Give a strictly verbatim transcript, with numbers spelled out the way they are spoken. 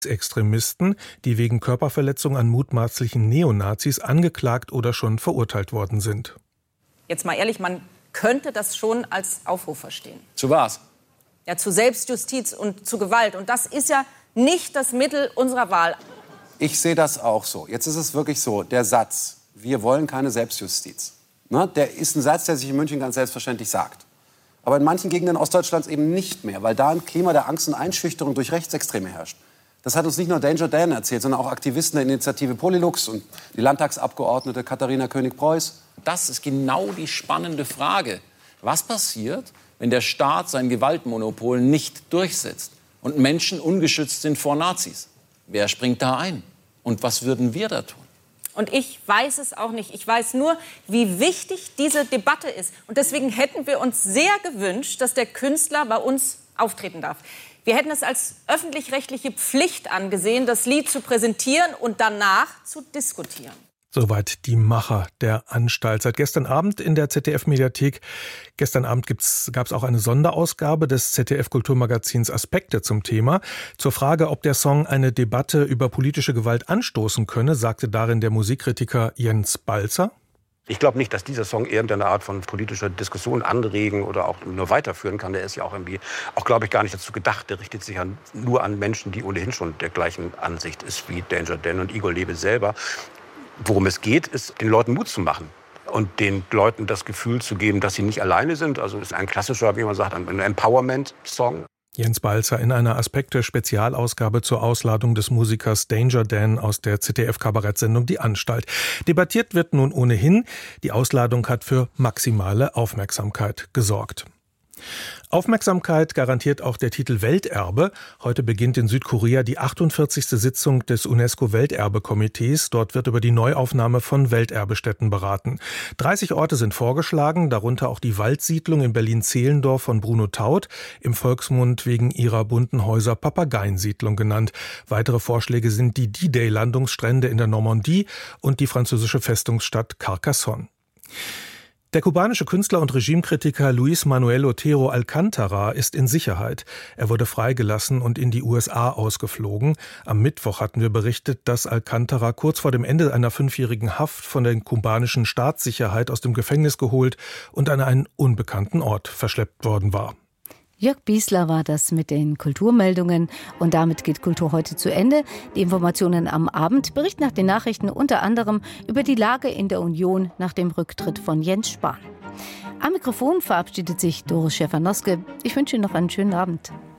Extremisten, die wegen Körperverletzung an mutmaßlichen Neonazis angeklagt oder schon verurteilt worden sind. Jetzt mal ehrlich, man könnte das schon als Aufruf verstehen. Zu was? Ja, zu Selbstjustiz und zu Gewalt. Und das ist ja nicht das Mittel unserer Wahl. Ich sehe das auch so. Jetzt ist es wirklich so, der Satz, wir wollen keine Selbstjustiz, ne, der ist ein Satz, der sich in München ganz selbstverständlich sagt. Aber in manchen Gegenden Ostdeutschlands eben nicht mehr, weil da ein Klima der Angst und Einschüchterung durch Rechtsextreme herrscht. Das hat uns nicht nur Danger Dan erzählt, sondern auch Aktivisten der Initiative Polylux und die Landtagsabgeordnete Katharina König-Preuß. Das ist genau die spannende Frage. Was passiert, wenn der Staat sein Gewaltmonopol nicht durchsetzt und Menschen ungeschützt sind vor Nazis? Wer springt da ein? Und was würden wir da tun? Und ich weiß es auch nicht. Ich weiß nur, wie wichtig diese Debatte ist. Und deswegen hätten wir uns sehr gewünscht, dass der Künstler bei uns auftreten darf. Wir hätten es als öffentlich-rechtliche Pflicht angesehen, das Lied zu präsentieren und danach zu diskutieren. Soweit die Macher der Anstalt. Seit gestern Abend in der Z D F-Mediathek. Gestern Abend gab es auch eine Sonderausgabe des Z D F-Kulturmagazins Aspekte zum Thema. Zur Frage, ob der Song eine Debatte über politische Gewalt anstoßen könne, sagte darin der Musikkritiker Jens Balzer. Ich glaube nicht, dass dieser Song irgendeine Art von politischer Diskussion anregen oder auch nur weiterführen kann. Der ist ja auch irgendwie, auch glaube ich, gar nicht dazu gedacht. Der richtet sich an, nur an Menschen, die ohnehin schon der gleichen Ansicht ist wie Danger Dan und Igor Levy selber. Worum es geht, ist, den Leuten Mut zu machen und den Leuten das Gefühl zu geben, dass sie nicht alleine sind. Also es ist ein klassischer, wie man sagt, ein Empowerment-Song. Jens Balzer in einer Aspekte-Spezialausgabe zur Ausladung des Musikers Danger Dan aus der Z D F-Kabarettsendung Die Anstalt. Debattiert wird nun ohnehin. Die Ausladung hat für maximale Aufmerksamkeit gesorgt. Aufmerksamkeit garantiert auch der Titel Welterbe. Heute beginnt in Südkorea die achtundvierzigste Sitzung des UNESCO-Welterbe-Komitees. Dort wird über die Neuaufnahme von Welterbestätten beraten. dreißig Orte sind vorgeschlagen, darunter auch die Waldsiedlung in Berlin-Zehlendorf von Bruno Taut, im Volksmund wegen ihrer bunten Häuser Papageiensiedlung genannt. Weitere Vorschläge sind die D-Day-Landungsstrände in der Normandie und die französische Festungsstadt Carcassonne. Der kubanische Künstler und Regimekritiker Luis Manuel Otero Alcántara ist in Sicherheit. Er wurde freigelassen und in die U S A ausgeflogen. Am Mittwoch hatten wir berichtet, dass Alcántara kurz vor dem Ende einer fünfjährigen Haft von der kubanischen Staatssicherheit aus dem Gefängnis geholt und an einen unbekannten Ort verschleppt worden war. Jörg Biesler war das mit den Kulturmeldungen und damit geht Kultur heute zu Ende. Die Informationen am Abend berichten nach den Nachrichten unter anderem über die Lage in der Union nach dem Rücktritt von Jens Spahn. Am Mikrofon verabschiedet sich Doris Schäfer-Noske. Ich wünsche Ihnen noch einen schönen Abend.